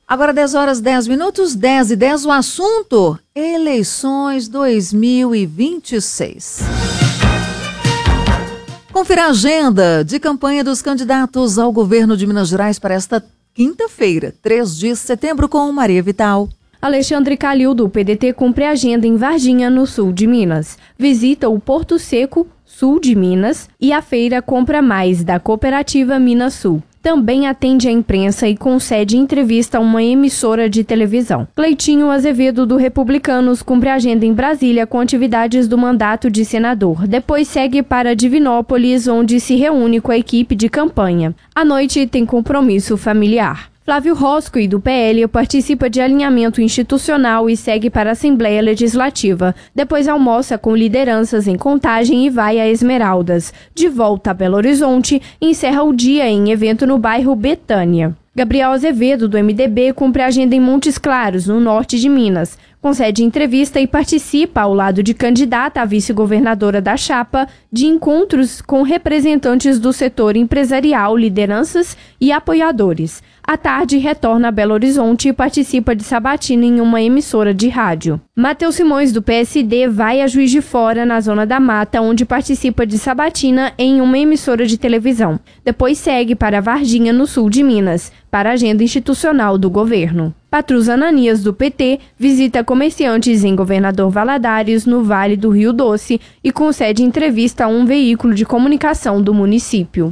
Agora 10 horas 10 minutos, 10:10, o assunto, eleições 2026. Confira a agenda de campanha dos candidatos ao governo de Minas Gerais para esta quinta-feira, 3 de setembro, com Maria Vital. Alexandre Calil, do PDT, cumpre a agenda em Varginha, no sul de Minas. Visita o Porto Seco, sul de Minas, e a feira Compra Mais, da cooperativa Minas Sul. Também atende a imprensa e concede entrevista a uma emissora de televisão. Cleitinho Azevedo, do Republicanos, cumpre a agenda em Brasília com atividades do mandato de senador. Depois segue para Divinópolis, onde se reúne com a equipe de campanha. À noite tem compromisso familiar. Flávio Roscoe, do PL, participa de alinhamento institucional e segue para a Assembleia Legislativa. Depois almoça com lideranças em Contagem e vai a Esmeraldas. De volta a Belo Horizonte, encerra o dia em evento no bairro Betânia. Gabriel Azevedo, do MDB, cumpre a agenda em Montes Claros, no norte de Minas. Concede entrevista e participa, ao lado de candidata a vice-governadora da chapa, de encontros com representantes do setor empresarial, lideranças e apoiadores. À tarde, retorna a Belo Horizonte e participa de sabatina em uma emissora de rádio. Matheus Simões, do PSD, vai a Juiz de Fora, na Zona da Mata, onde participa de sabatina em uma emissora de televisão. Depois segue para Varginha, no sul de Minas, para a agenda institucional do governo. Patrus Ananias, do PT, visita comerciantes em Governador Valadares, no Vale do Rio Doce, e concede entrevista a um veículo de comunicação do município.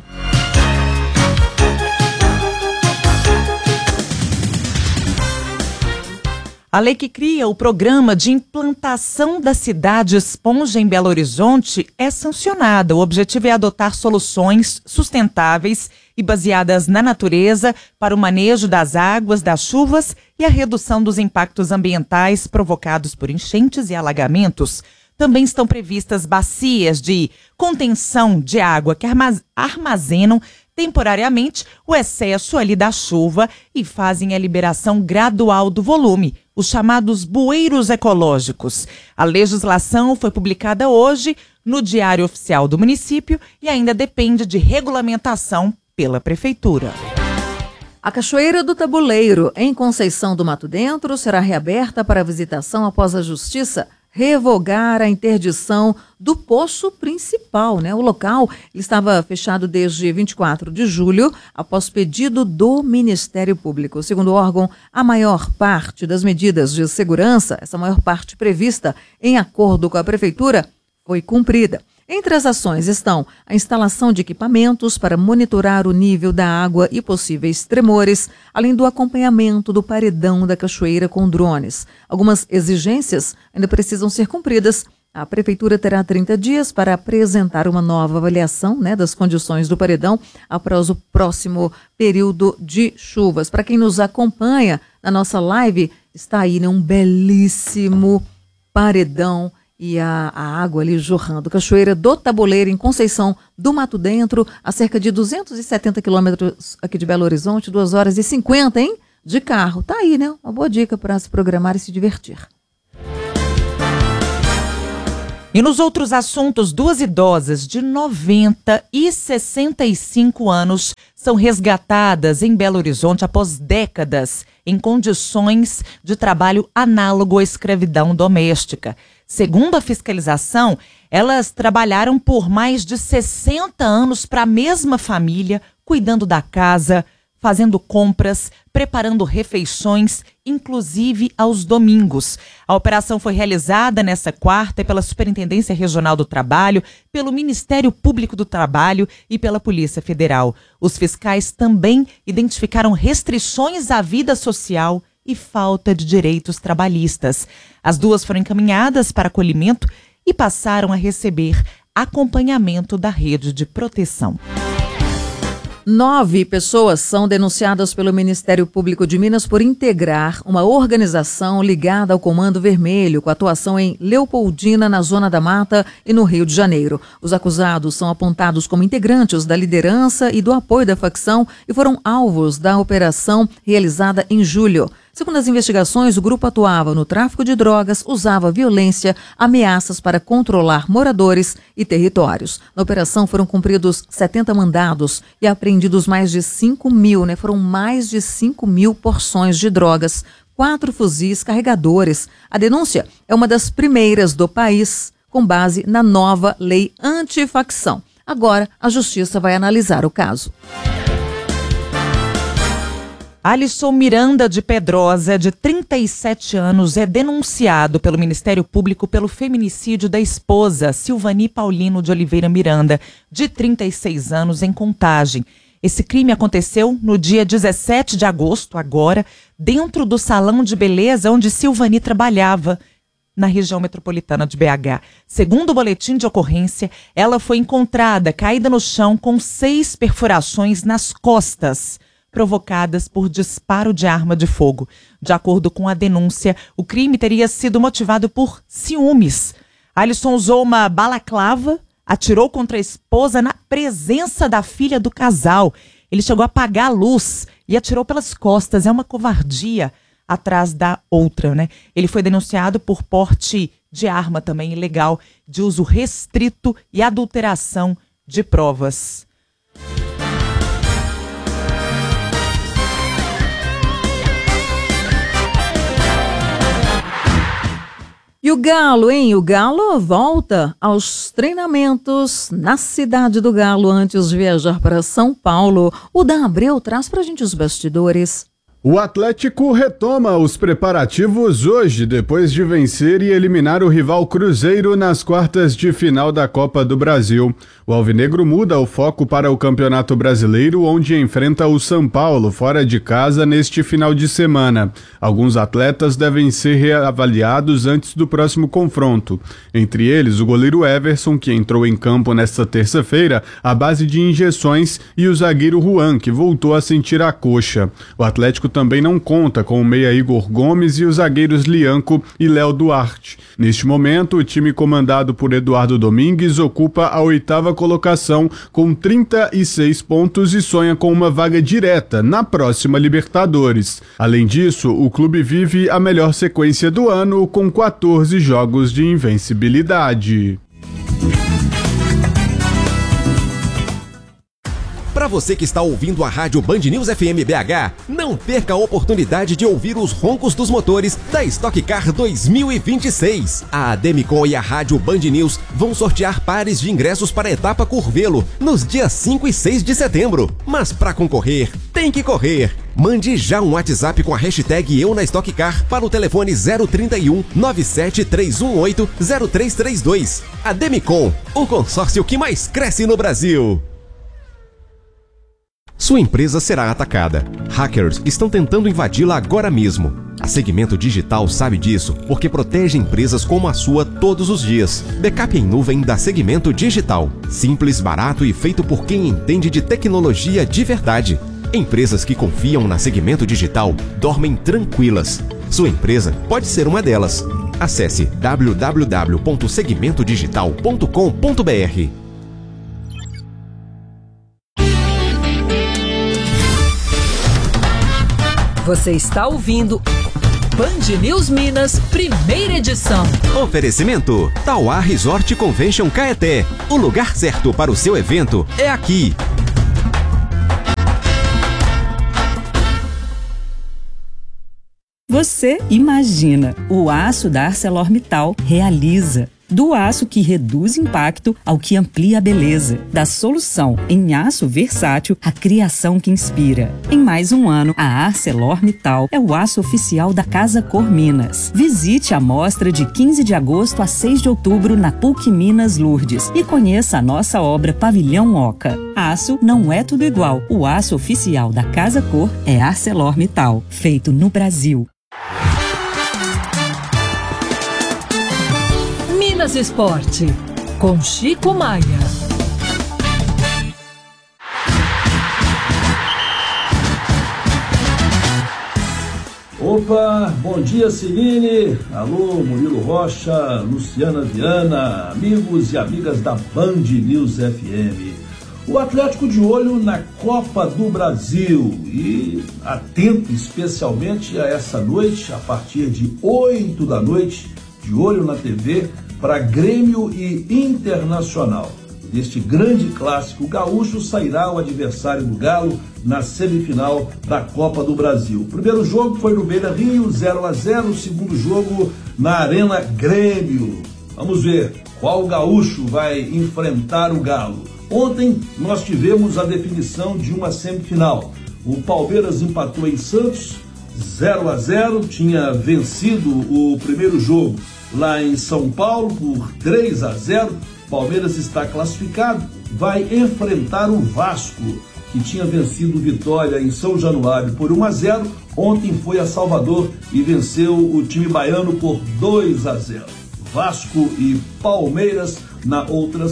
A lei que cria o programa de implantação da cidade Esponja em Belo Horizonte é sancionada. O objetivo é adotar soluções sustentáveis e baseadas na natureza para o manejo das águas, das chuvas e a redução dos impactos ambientais provocados por enchentes e alagamentos. Também estão previstas bacias de contenção de água que armazenam temporariamente o excesso ali da chuva e fazem a liberação gradual do volume, os chamados bueiros ecológicos. A legislação foi publicada hoje no Diário Oficial do município e ainda depende de regulamentação pela Prefeitura. A Cachoeira do Tabuleiro, em Conceição do Mato Dentro, será reaberta para visitação após a Justiça revogar a interdição do poço principal, né? O local estava fechado desde 24 de julho, após pedido do Ministério Público. Segundo o órgão, a maior parte das medidas de segurança, essa maior parte prevista em acordo com a Prefeitura, foi cumprida. Entre as ações estão a instalação de equipamentos para monitorar o nível da água e possíveis tremores, além do acompanhamento do paredão da cachoeira com drones. Algumas exigências ainda precisam ser cumpridas. A Prefeitura terá 30 dias para apresentar uma nova avaliação, das condições do paredão após o próximo período de chuvas. Para quem nos acompanha na nossa live, está aí um belíssimo paredão e a água ali jorrando. Cachoeira do Tabuleiro, em Conceição do Mato Dentro, a cerca de 270 quilômetros aqui de Belo Horizonte, 2h50, hein? De carro. Tá aí, né? Uma boa dica para se programar e se divertir. E nos outros assuntos, 2 idosas de 90 e 65 anos são resgatadas em Belo Horizonte após décadas em condições de trabalho análogo à escravidão doméstica. Segundo a fiscalização, elas trabalharam por mais de 60 anos para a mesma família, cuidando da casa, fazendo compras, preparando refeições, inclusive aos domingos. A operação foi realizada nesta quarta pela Superintendência Regional do Trabalho, pelo Ministério Público do Trabalho e pela Polícia Federal. Os fiscais também identificaram restrições à vida social e falta de direitos trabalhistas. As duas foram encaminhadas para acolhimento e passaram a receber acompanhamento da rede de proteção. 9 pessoas são denunciadas pelo Ministério Público de Minas por integrar uma organização ligada ao Comando Vermelho, com atuação em Leopoldina, na Zona da Mata e no Rio de Janeiro. Os acusados são apontados como integrantes da liderança e do apoio da facção e foram alvos da operação realizada em julho. Segundo as investigações, o grupo atuava no tráfico de drogas, usava violência, ameaças para controlar moradores e territórios. Na operação foram cumpridos 70 mandados e apreendidos mais de 5 mil, foram mais de 5 mil porções de drogas, 4 fuzis carregadores. A denúncia é uma das primeiras do país, com base na nova lei antifacção. Agora, a Justiça vai analisar o caso. Alisson Miranda de Pedrosa, de 37 anos, é denunciado pelo Ministério Público pelo feminicídio da esposa, Silvani Paulino de Oliveira Miranda, de 36 anos, em Contagem. Esse crime aconteceu no dia 17 de agosto, agora, dentro do salão de beleza onde Silvani trabalhava, na região metropolitana de BH. Segundo o boletim de ocorrência, ela foi encontrada caída no chão com 6 perfurações nas costas, provocadas por disparo de arma de fogo. De acordo com a denúncia, o crime teria sido motivado por ciúmes. Alisson usou uma balaclava, atirou contra a esposa na presença da filha do casal. Ele chegou a apagar a luz e atirou pelas costas. É uma covardia atrás da outra, Ele foi denunciado por porte de arma também ilegal, de uso restrito e adulteração de provas. E o Galo, hein? O Galo volta aos treinamentos na cidade do Galo antes de viajar para São Paulo. O Dan Abreu traz pra gente os bastidores. O Atlético retoma os preparativos hoje, depois de vencer e eliminar o rival Cruzeiro nas quartas de final da Copa do Brasil. O alvinegro muda o foco para o Campeonato Brasileiro, onde enfrenta o São Paulo fora de casa neste final de semana. Alguns atletas devem ser reavaliados antes do próximo confronto. Entre eles, o goleiro Everson, que entrou em campo nesta terça-feira à base de injeções, e o zagueiro Juan, que voltou a sentir a coxa. O Atlético também não conta com o meia Igor Gomes e os zagueiros Lianco e Léo Duarte. Neste momento, o time comandado por Eduardo Domingues ocupa a 8ª colocação com 36 pontos e sonha com uma vaga direta na próxima Libertadores. Além disso, o clube vive a melhor sequência do ano com 14 jogos de invencibilidade. Para você que está ouvindo a rádio Band News FM BH, não perca a oportunidade de ouvir os roncos dos motores da Stock Car 2026. A Ademicon e a rádio Band News vão sortear pares de ingressos para a etapa Curvelo nos dias 5 e 6 de setembro. Mas para concorrer, tem que correr. Mande já um WhatsApp com a hashtag Eu na Stock Car para o telefone 031 97 318 0332. Ademicon, o consórcio que mais cresce no Brasil. Sua empresa será atacada. Hackers estão tentando invadi-la agora mesmo. A Segmento Digital sabe disso porque protege empresas como a sua todos os dias. Backup em nuvem da Segmento Digital. Simples, barato e feito por quem entende de tecnologia de verdade. Empresas que confiam na Segmento Digital dormem tranquilas. Sua empresa pode ser uma delas. Acesse www.segmentodigital.com.br. Você está ouvindo Band News Minas, primeira edição. Oferecimento: Tauá Resort Convention Caeté. O lugar certo para o seu evento é aqui. Você imagina, o aço da ArcelorMittal realiza. Do aço que reduz impacto ao que amplia a beleza. Da solução em aço versátil à criação que inspira. Em mais um ano, a ArcelorMittal é o aço oficial da Casa Cor Minas. Visite a mostra de 15 de agosto a 6 de outubro na PUC Minas Lourdes e conheça a nossa obra Pavilhão Oca. Aço não é tudo igual. O aço oficial da Casa Cor é ArcelorMittal, feito no Brasil. Minas Esporte, com Chico Maia. Opa, bom dia Celine, alô Murilo Rocha, Luciana Viana, amigos e amigas da Band News FM. O Atlético de olho na Copa do Brasil e atento especialmente a essa noite, a partir de 8 da noite, de olho na TV, para Grêmio e Internacional. Neste grande clássico gaúcho sairá o adversário do Galo na semifinal da Copa do Brasil. O primeiro jogo foi no Beira-Rio, 0-0, o segundo jogo na Arena Grêmio. Vamos ver qual gaúcho vai enfrentar o Galo. Ontem nós tivemos a definição de uma semifinal. O Palmeiras empatou em Santos, 0-0, tinha vencido o primeiro jogo lá em São Paulo por 3-0. Palmeiras está classificado, vai enfrentar o Vasco, que tinha vencido Vitória em São Januário por 1-0. Ontem foi a Salvador e venceu o time baiano por 2-0. Vasco e Palmeiras na outra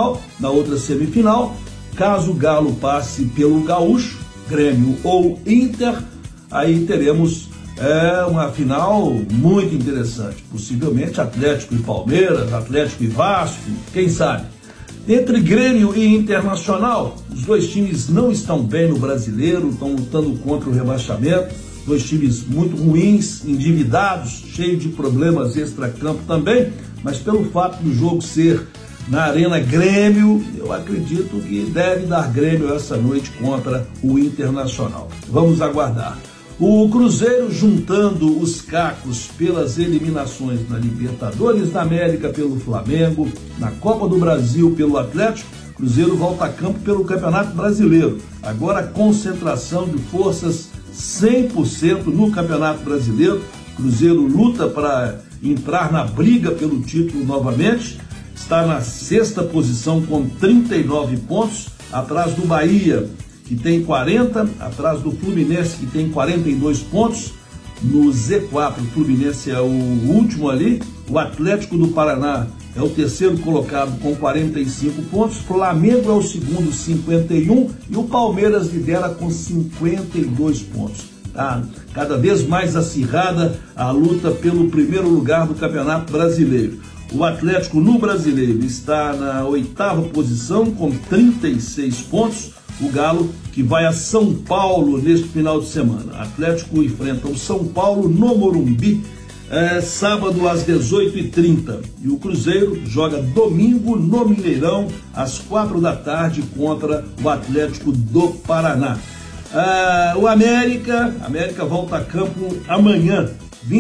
semifinal. Caso o Galo passe pelo Gaúcho, Grêmio ou Inter, aí teremos uma final muito interessante. Possivelmente Atlético e Palmeiras, Atlético e Vasco, quem sabe. Entre Grêmio e Internacional, os dois times não estão bem no Brasileiro, estão lutando contra o rebaixamento. Dois times muito ruins, endividados, cheios de problemas extracampo também, mas pelo fato do jogo ser na Arena Grêmio, eu acredito que deve dar Grêmio essa noite contra o Internacional. Vamos aguardar. O Cruzeiro juntando os cacos pelas eliminações na Libertadores da América pelo Flamengo, na Copa do Brasil pelo Atlético. Cruzeiro volta a campo pelo Campeonato Brasileiro. Agora concentração de forças 100% no Campeonato Brasileiro. Cruzeiro luta para entrar na briga pelo título novamente. Está na 6ª posição com 39 pontos, atrás do Bahia, que tem 40, atrás do Fluminense, que tem 42 pontos. No Z4, o Fluminense é o último ali. O Atlético do Paraná é o terceiro colocado com 45 pontos. Flamengo é o segundo, 51. E o Palmeiras lidera com 52 pontos. Tá cada vez mais acirrada a luta pelo primeiro lugar do Campeonato Brasileiro. O Atlético no Brasileiro está na 8ª posição com 36 pontos. O Galo, que vai a São Paulo neste final de semana. Atlético enfrenta o São Paulo no Morumbi, sábado às 18h30. E o Cruzeiro joga domingo no Mineirão, às 4 da tarde, contra o Atlético do Paraná. O América volta a campo amanhã,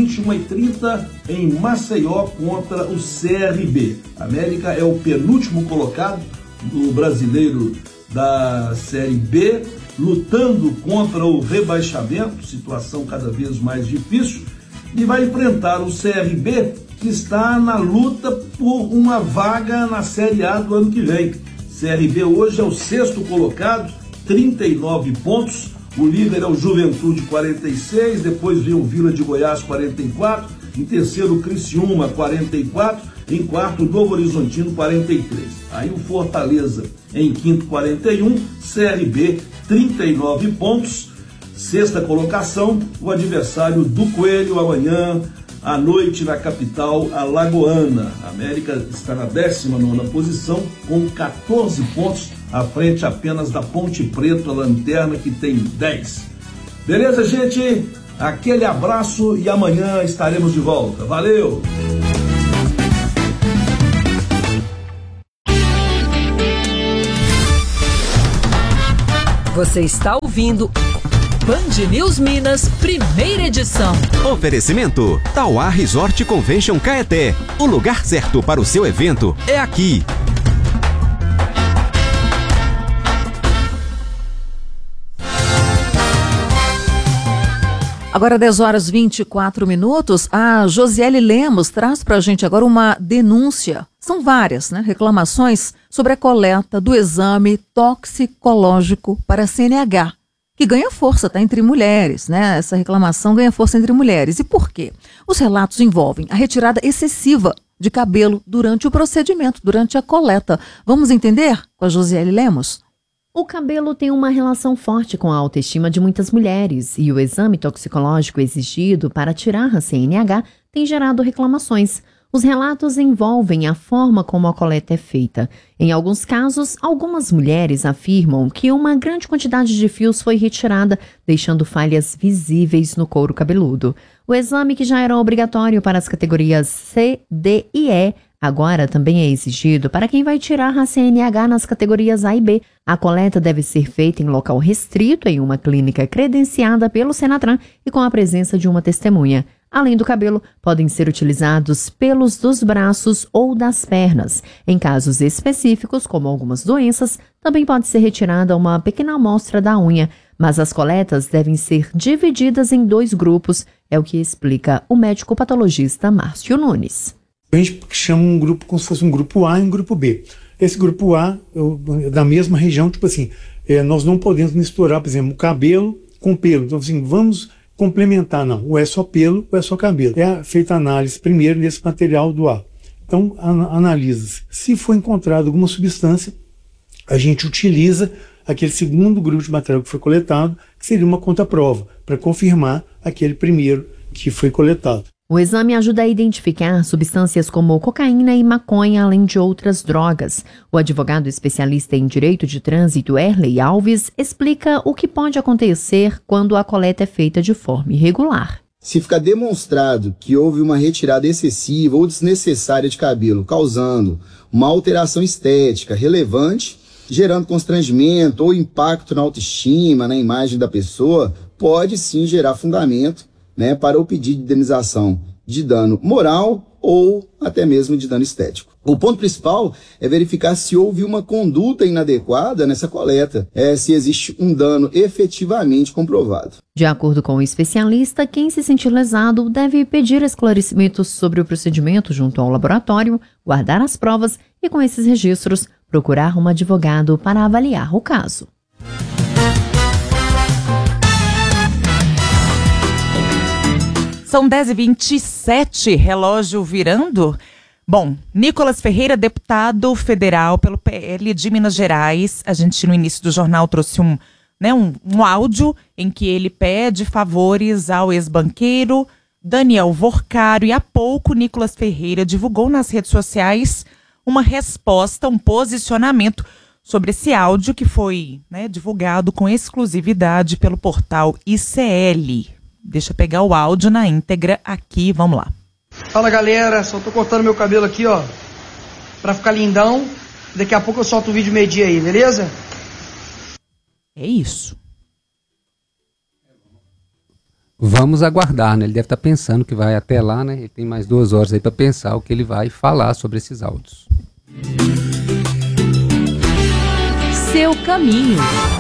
21h30, em Maceió, contra o CRB. América é o penúltimo colocado do Brasileiro da Série B, lutando contra o rebaixamento, situação cada vez mais difícil, e vai enfrentar o CRB, que está na luta por uma vaga na Série A do ano que vem. CRB hoje é o 6º colocado, 39 pontos, o líder é o Juventude, 46, depois vem o Vila de Goiás, 44, em terceiro o Criciúma, 44, em quarto o Novo Horizontino, 43. Aí o Fortaleza em quinto, 41, CRB, 39 pontos, 6ª colocação, o adversário do Coelho amanhã à noite na capital alagoana. A América está na 19ª posição com 14 pontos, à frente apenas da Ponte Preta, a lanterna, que tem 10. Beleza, gente? Aquele abraço e amanhã estaremos de volta. Valeu! Você está ouvindo Band News Minas, primeira edição. Oferecimento Tauá Resort Convention Caeté. O lugar certo para o seu evento é aqui. Agora 10h24, a Josiele Lemos traz para a gente agora uma denúncia. São várias, reclamações sobre a coleta do exame toxicológico para CNH, que ganha força, entre mulheres, Essa reclamação ganha força entre mulheres. E por quê? Os relatos envolvem a retirada excessiva de cabelo durante o procedimento, durante a coleta. Vamos entender com a Josiele Lemos? O cabelo tem uma relação forte com a autoestima de muitas mulheres e o exame toxicológico exigido para tirar a CNH tem gerado reclamações. Os relatos envolvem a forma como a coleta é feita. Em alguns casos, algumas mulheres afirmam que uma grande quantidade de fios foi retirada, deixando falhas visíveis no couro cabeludo. O exame, que já era obrigatório para as categorias C, D e E, agora também é exigido para quem vai tirar a CNH nas categorias A e B. A coleta deve ser feita em local restrito, em uma clínica credenciada pelo Senatran e com a presença de uma testemunha. Além do cabelo, podem ser utilizados pelos dos braços ou das pernas. Em casos específicos, como algumas doenças, também pode ser retirada uma pequena amostra da unha, mas as coletas devem ser divididas em 2 grupos, é o que explica o médico patologista Márcio Nunes. A gente chama um grupo como se fosse um grupo A e um grupo B. Esse grupo A, da mesma região, tipo assim, nós não podemos misturar, por exemplo, o cabelo com pelo. Então, assim, vamos complementar, não. Ou é só pelo, ou é só cabelo. É feita a análise primeiro nesse material do A. Então, analisa-se. Se for encontrado alguma substância, a gente utiliza aquele segundo grupo de material que foi coletado, que seria uma contraprova, para confirmar aquele primeiro que foi coletado. O exame ajuda a identificar substâncias como cocaína e maconha, além de outras drogas. O advogado especialista em direito de trânsito, Erley Alves, explica o que pode acontecer quando a coleta é feita de forma irregular. Se ficar demonstrado que houve uma retirada excessiva ou desnecessária de cabelo, causando uma alteração estética relevante, gerando constrangimento ou impacto na autoestima, na imagem da pessoa, pode sim gerar fundamento, para o pedido de indenização de dano moral ou até mesmo de dano estético. O ponto principal é verificar se houve uma conduta inadequada nessa coleta, se existe um dano efetivamente comprovado. De acordo com o especialista, quem se sentir lesado deve pedir esclarecimentos sobre o procedimento junto ao laboratório, guardar as provas e, com esses registros, procurar um advogado para avaliar o caso. São 10h27, relógio virando. Bom, Nicolas Ferreira, deputado federal pelo PL de Minas Gerais. A gente, no início do jornal, trouxe um áudio em que ele pede favores ao ex-banqueiro Daniel Vorcaro. E há pouco, Nicolas Ferreira divulgou nas redes sociais uma resposta, um posicionamento sobre esse áudio que foi divulgado com exclusividade pelo portal ICL. Deixa eu pegar o áudio na íntegra aqui, vamos lá. Fala galera, só tô cortando meu cabelo aqui, ó, pra ficar lindão. Daqui a pouco eu solto o vídeo meio-dia aí, beleza? É isso. Vamos aguardar, né? Ele deve estar pensando que vai até lá, né? Ele tem mais 2 horas aí para pensar o que ele vai falar sobre esses áudios. Seu caminho.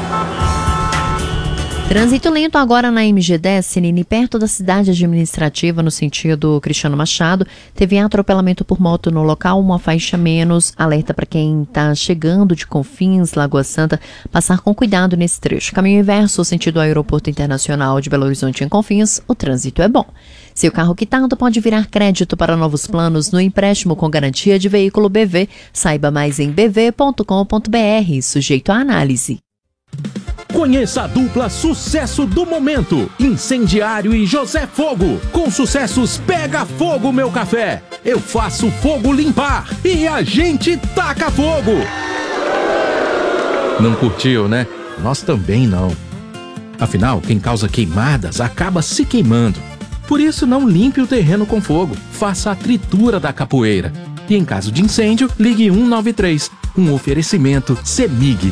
Trânsito lento agora na MG10, Senini, perto da cidade administrativa, no sentido Cristiano Machado. Teve atropelamento por moto no local, uma faixa menos. Alerta para quem está chegando de Confins, Lagoa Santa, passar com cuidado nesse trecho. Caminho inverso, sentido Aeroporto Internacional de Belo Horizonte em Confins, o trânsito é bom. Seu carro quitado pode virar crédito para novos planos no empréstimo com garantia de veículo BV. Saiba mais em bv.com.br, sujeito à análise. Conheça a dupla sucesso do momento, Incendiário e José Fogo. Com sucessos Pega Fogo Meu Café, Eu Faço Fogo Limpar e A Gente Taca Fogo. Não curtiu, né? Nós também não. Afinal, quem causa queimadas acaba se queimando. Por isso, não limpe o terreno com fogo. Faça a tritura da capoeira. E em caso de incêndio, ligue 193. Um oferecimento CEMIG.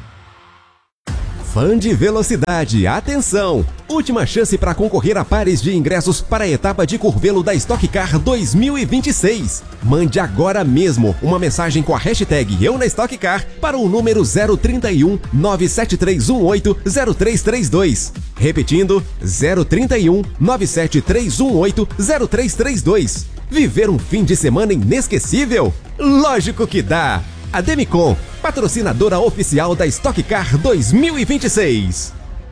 Fã de velocidade, atenção! Última chance para concorrer a pares de ingressos para a etapa de Curvelo da Stock Car 2026. Mande agora mesmo uma mensagem com a hashtag Eu na Stock Car para o número 031 97318 0332. Repetindo, 031 97318 0332. Viver um fim de semana inesquecível? Lógico que dá! A Demicon, patrocinadora oficial da Stock Car 2026.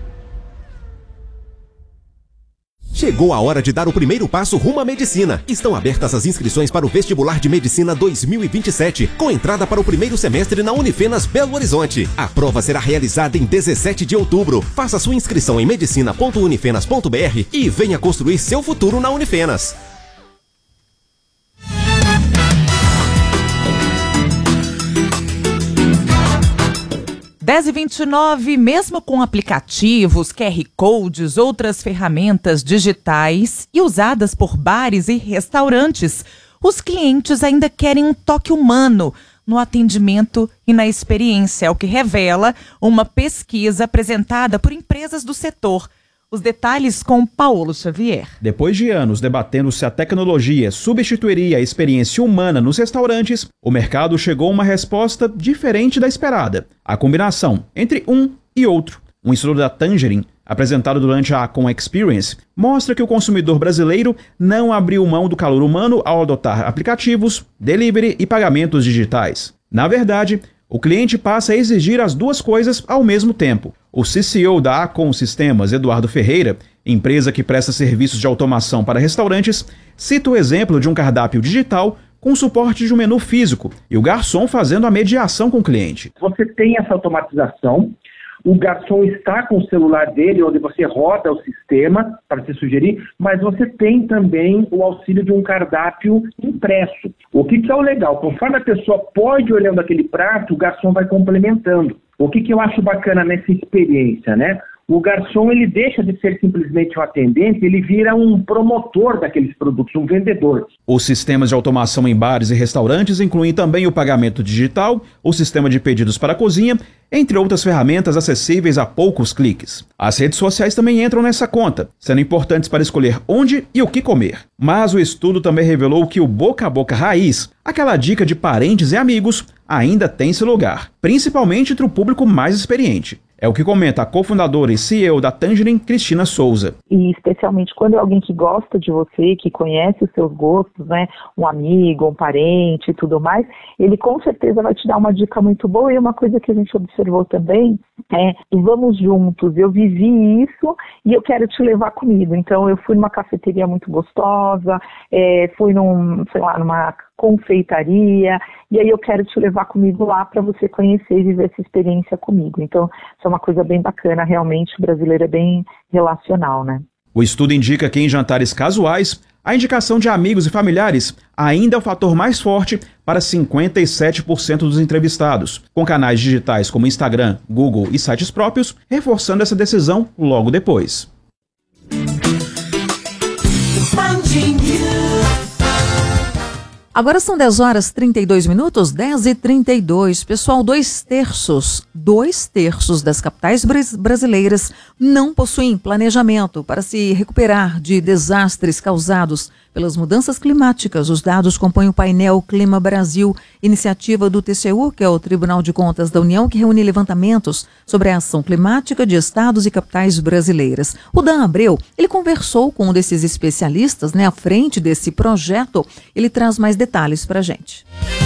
Chegou a hora de dar o primeiro passo rumo à medicina. Estão abertas as inscrições para o Vestibular de Medicina 2027, com entrada para o primeiro semestre na Unifenas Belo Horizonte. A prova será realizada em 17 de outubro. Faça sua inscrição em medicina.unifenas.br e venha construir seu futuro na Unifenas. 10h29, mesmo com aplicativos, QR Codes, outras ferramentas digitais e usadas por bares e restaurantes, os clientes ainda querem um toque humano no atendimento e na experiência, é o que revela uma pesquisa apresentada por empresas do setor. Os detalhes com Paulo Xavier. Depois de anos debatendo se a tecnologia substituiria a experiência humana nos restaurantes, o mercado chegou a uma resposta diferente da esperada. A combinação entre um e outro. Um estudo da Tangerine, apresentado durante a Con Experience, mostra que o consumidor brasileiro não abriu mão do calor humano ao adotar aplicativos, delivery e pagamentos digitais. Na verdade, o cliente passa a exigir as duas coisas ao mesmo tempo. O CCO da Acon Sistemas, Eduardo Ferreira, empresa que presta serviços de automação para restaurantes, cita o exemplo de um cardápio digital com suporte de um menu físico e o garçom fazendo a mediação com o cliente. Você tem essa automatização, o garçom está com o celular dele, onde você roda o sistema para se sugerir, mas você tem também o auxílio de um cardápio impresso. O que é o legal? Conforme a pessoa pode ir olhando aquele prato, o garçom vai complementando. O que eu acho bacana nessa experiência, né? O garçom, ele deixa de ser simplesmente um atendente, ele vira um promotor daqueles produtos, um vendedor. Os sistemas de automação em bares e restaurantes incluem também o pagamento digital, o sistema de pedidos para a cozinha, entre outras ferramentas acessíveis a poucos cliques. As redes sociais também entram nessa conta, sendo importantes para escolher onde e o que comer. Mas o estudo também revelou que o boca a boca raiz, aquela dica de parentes e amigos, ainda tem seu lugar, principalmente entre o público mais experiente. É o que comenta a cofundadora e CEO da Tangerine, Cristina Souza. E especialmente quando é alguém que gosta de você, que conhece os seus gostos, né, um amigo, um parente e tudo mais, ele com certeza vai te dar uma dica muito boa. E uma coisa que a gente observou também é, vamos juntos, eu vivi isso e eu quero te levar comigo. Então eu fui numa cafeteria muito gostosa, fui numa confeitaria, e aí eu quero te levar comigo lá para você conhecer e viver essa experiência comigo. Então, isso é uma coisa bem bacana, realmente, o brasileiro é bem relacional, né? O estudo indica que em jantares casuais, a indicação de amigos e familiares ainda é o fator mais forte para 57% dos entrevistados, com canais digitais como Instagram, Google e sites próprios, reforçando essa decisão logo depois. Agora são 10h32, 10h32. Pessoal, 2/3 das capitais brasileiras não possuem planejamento para se recuperar de desastres causados pelas mudanças climáticas. Os dados compõem o painel Clima Brasil, iniciativa do TCU, que é o Tribunal de Contas da União, que reúne levantamentos sobre a ação climática de estados e capitais brasileiras. O Dan Abreu, ele conversou com um desses especialistas, à frente desse projeto. Ele traz mais detalhes para a gente.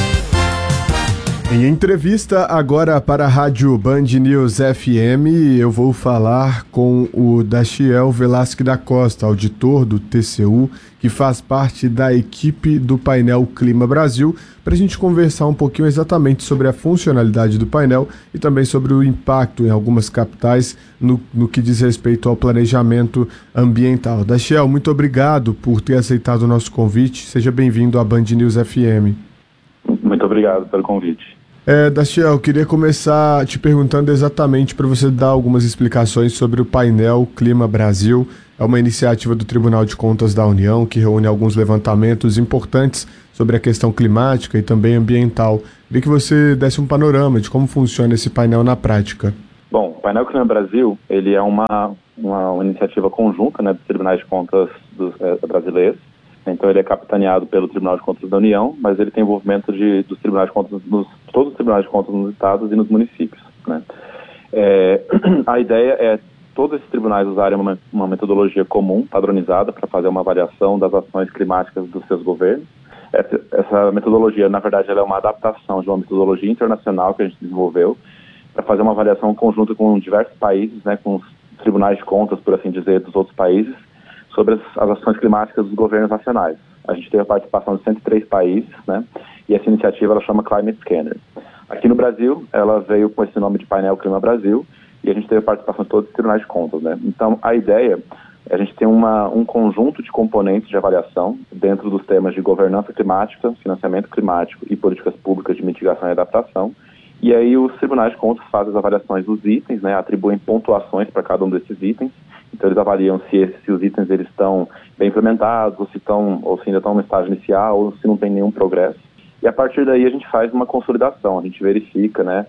Em entrevista agora para a Rádio Band News FM, eu vou falar com o Dachiel Velasque da Costa, auditor do TCU, que faz parte da equipe do painel Clima Brasil, para a gente conversar um pouquinho exatamente sobre a funcionalidade do painel e também sobre o impacto em algumas capitais no que diz respeito ao planejamento ambiental. Dachiel, muito obrigado por ter aceitado o nosso convite. Seja bem-vindo à Band News FM. Muito obrigado pelo convite. Dachiel, eu queria começar te perguntando exatamente para você dar algumas explicações sobre o painel Clima Brasil. É uma iniciativa do Tribunal de Contas da União que reúne alguns levantamentos importantes sobre a questão climática e também ambiental. Queria que você desse um panorama de como funciona esse painel na prática. Bom, o painel Clima Brasil, ele é uma iniciativa conjunta, dos Tribunais de Contas brasileiros. Então ele é capitaneado pelo Tribunal de Contas da União, mas ele tem envolvimento dos Tribunais de Contas, todos os Tribunais de Contas nos estados e nos municípios. A ideia é todos esses tribunais usarem uma metodologia comum, padronizada, para fazer uma avaliação das ações climáticas dos seus governos. Essa metodologia, na verdade, ela é uma adaptação de uma metodologia internacional que a gente desenvolveu para fazer uma avaliação conjunta com diversos países, com os tribunais de contas, por assim dizer, dos outros países, sobre as ações climáticas dos governos nacionais. A gente teve a participação de 103 países, e essa iniciativa ela chama Climate Scanner. Aqui no Brasil, ela veio com esse nome de painel Clima Brasil, e a gente teve a participação de todos os tribunais de contas. Então, a ideia é a gente ter um conjunto de componentes de avaliação dentro dos temas de governança climática, financiamento climático e políticas públicas de mitigação e adaptação, E aí os tribunais de contas fazem as avaliações dos itens, né, atribuem pontuações para cada um desses itens. Então eles avaliam se os itens eles estão bem implementados, ou se ainda estão no estágio inicial, ou se não tem nenhum progresso. E a partir daí a gente faz uma consolidação, a gente verifica, né,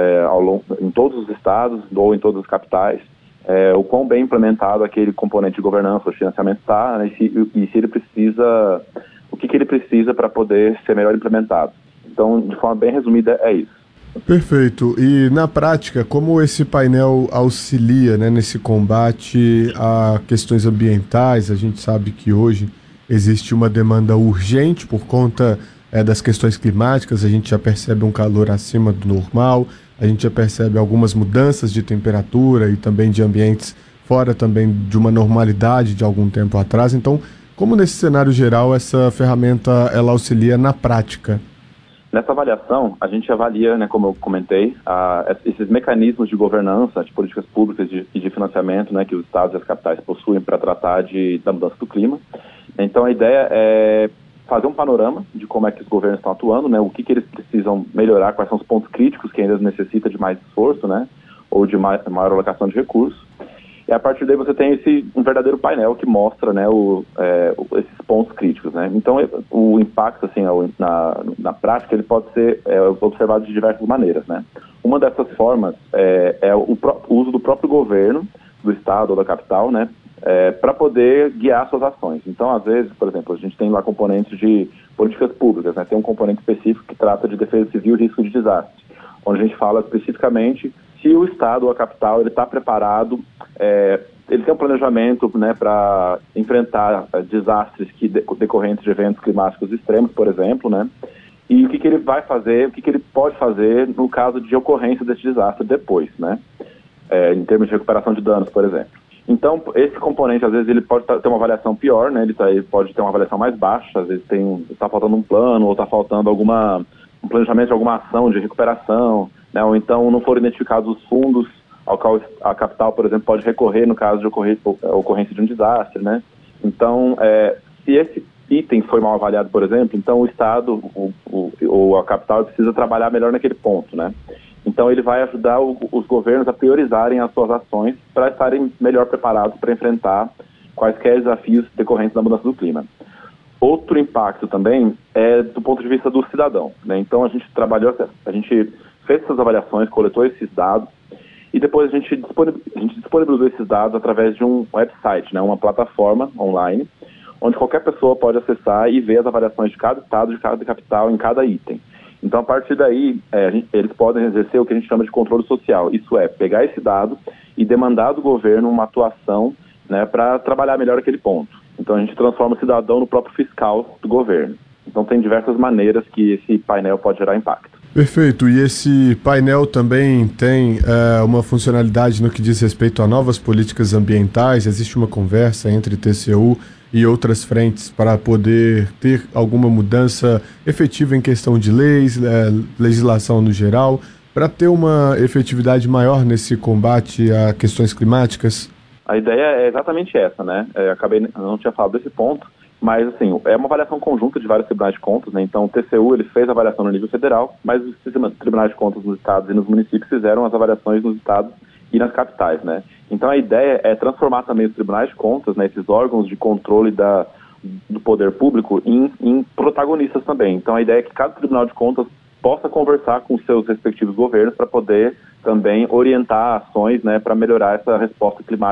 em todos os estados ou em todas as capitais, o quão bem implementado aquele componente de governança ou financiamento está, né, e se ele precisa, o que ele precisa para poder ser melhor implementado. Então, de forma bem resumida, é isso. Perfeito. E na prática, como esse painel auxilia, né, nesse combate a questões ambientais? A gente sabe que hoje existe uma demanda urgente por conta das questões climáticas. A gente já percebe um calor acima do normal, a gente já percebe algumas mudanças de temperatura e também de ambientes fora também de uma normalidade de algum tempo atrás. Então, como nesse cenário geral essa ferramenta ela auxilia na prática? Nessa avaliação, a gente avalia, né, como eu comentei, esses mecanismos de governança, de políticas públicas e de financiamento, né, que os estados e as capitais possuem para tratar da mudança do clima. Então, a ideia é fazer um panorama de como é que os governos estão atuando, né, o que eles precisam melhorar, quais são os pontos críticos que ainda necessita de mais esforço, né, ou de maior alocação de recursos. E a partir daí você tem um verdadeiro painel que mostra, né, esses pontos críticos, né. Então o impacto assim na prática ele pode ser observado de diversas maneiras, né. Uma dessas formas é o uso do próprio governo, do estado ou da capital, né, para poder guiar suas ações. Então, às vezes, por exemplo, a gente tem lá componentes de políticas públicas, né, tem um componente específico que trata de defesa civil e risco de desastre, onde a gente fala especificamente se o estado ou a capital ele está preparado, ele tem um planejamento, né, para enfrentar desastres decorrentes de eventos climáticos extremos, por exemplo, né, e o que ele vai fazer, o que ele pode fazer no caso de ocorrência desse desastre depois, né, em termos de recuperação de danos, por exemplo. Então, esse componente, às vezes, ele pode ter uma avaliação pior, né, ele pode ter uma avaliação mais baixa, às vezes está faltando um plano ou está faltando um planejamento de alguma ação de recuperação, né, ou então não foram identificados os fundos ao qual a capital, por exemplo, pode recorrer no caso de ocorrência de um desastre, né. Então, se esse item foi mal avaliado, por exemplo, então o Estado ou a capital precisa trabalhar melhor naquele ponto, né. Então ele vai ajudar os governos a priorizarem as suas ações para estarem melhor preparados para enfrentar quaisquer desafios decorrentes da mudança do clima. Outro impacto também é do ponto de vista do cidadão, né? Então a gente fez essas avaliações, coletou esses dados e depois a gente disponibilizou esses dados através de um website, né? Uma plataforma online, onde qualquer pessoa pode acessar e ver as avaliações de cada estado, de cada capital, em cada item. Então, a partir daí, eles podem exercer o que a gente chama de controle social. Isso é, pegar esse dado e demandar do governo uma atuação, né, para trabalhar melhor aquele ponto. Então, a gente transforma o cidadão no próprio fiscal do governo. Então, tem diversas maneiras que esse painel pode gerar impacto. Perfeito. E esse painel também tem uma funcionalidade no que diz respeito a novas políticas ambientais? Existe uma conversa entre TCU e outras frentes para poder ter alguma mudança efetiva em questão de leis, legislação no geral, para ter uma efetividade maior nesse combate a questões climáticas? A ideia é exatamente essa, né? Não tinha falado desse ponto, mas assim, é uma avaliação conjunta de vários tribunais de contas, né? Então o TCU ele fez a avaliação no nível federal, mas os tribunais de contas nos estados e nos municípios fizeram as avaliações nos estados e nas capitais, né? Então a ideia é transformar também os tribunais de contas, né, esses órgãos de controle do poder público em protagonistas também. Então a ideia é que cada tribunal de contas possa conversar com os seus respectivos governos para poder também orientar ações, né, para melhorar essa resposta climática